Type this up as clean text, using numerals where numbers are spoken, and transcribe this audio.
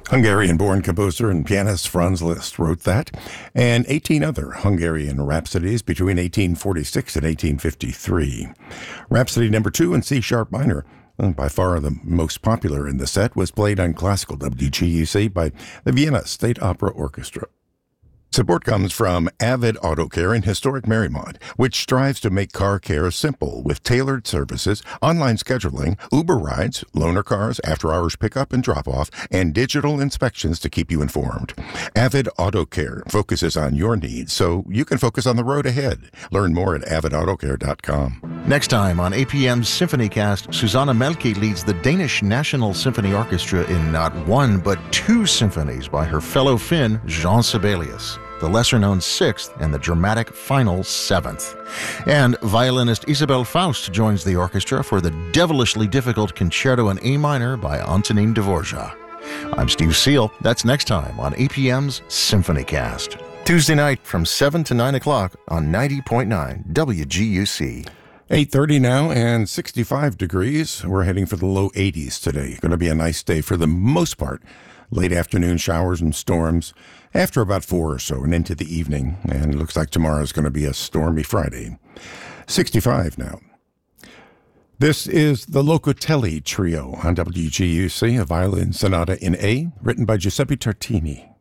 Hungarian-born composer and pianist Franz Liszt wrote that, and 18 other Hungarian rhapsodies between 1846 and 1853. Rhapsody number 2 in C-sharp minor, by far the most popular in the set, was played on classical WGUC by the Vienna State Opera Orchestra. Support comes from Avid Auto Care in historic Marymount, which strives to make car care simple with tailored services, online scheduling, Uber rides, loaner cars, after-hours pickup and drop-off, and digital inspections to keep you informed. Avid Auto Care focuses on your needs so you can focus on the road ahead. Learn more at avidautocare.com. Next time on APM's SymphonyCast, Susanna Melke leads the Danish National Symphony Orchestra in not one but two symphonies by her fellow Finn, Jean Sibelius, the lesser-known 6th and the dramatic final 7th. And violinist Isabel Faust joins the orchestra for the devilishly difficult Concerto in A minor by Antonin Dvorak. I'm Steve Seal. That's next time on APM's SymphonyCast. Tuesday night from 7 to 9 o'clock on 90.9 WGUC. 8:30 now and 65 degrees. We're heading for the low 80s today. Going to be a nice day for the most part. Late afternoon showers and storms after about 4 or so and into the evening. And it looks like tomorrow's going to be a stormy Friday. 65 now. This is the Locatelli Trio on WGUC, a violin sonata in A, written by Giuseppe Tartini.